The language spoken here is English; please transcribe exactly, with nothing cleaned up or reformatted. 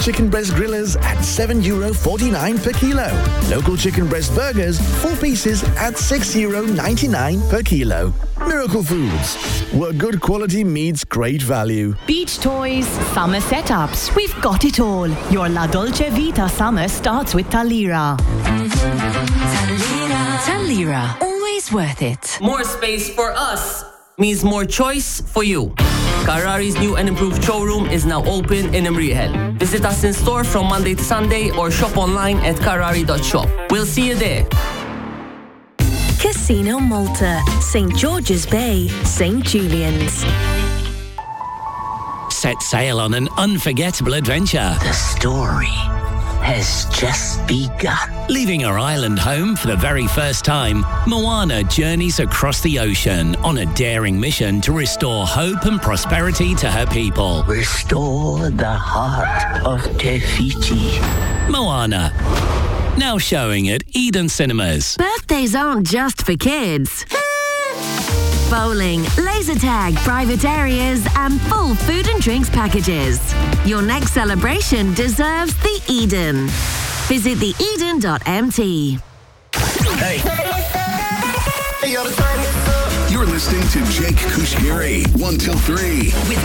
chicken breast grillers at seven euro forty-nine per kilo. Local chicken breast burgers, four pieces at six euro ninety-nine per kilo. Miracle Foods, where good quality meets great value. Beach toys, summer setups, we've got it all. Your La Dolce Vita summer starts with Talira. Talira, always worth it. More space for us means more choice for you. Carrari's new and improved showroom is now open in Imriel. Visit us in store from Monday to Sunday or shop online at carrari dot shop. We'll see you there. Casino Malta, Saint George's Bay, Saint Julian's. Set sail on an unforgettable adventure. The story has just begun. Leaving her island home for the very first time, Moana journeys across the ocean on a daring mission to restore hope and prosperity to her people. Restore the heart of Te Fiti. Moana, now showing at Eden Cinemas. Birthdays aren't just for kids. Bowling, laser tag, private areas, and full food and drinks packages. Your next celebration deserves the Eden. Visit the eden dot m t. Hey. You're listening to Jake Kushgiri, one till three. With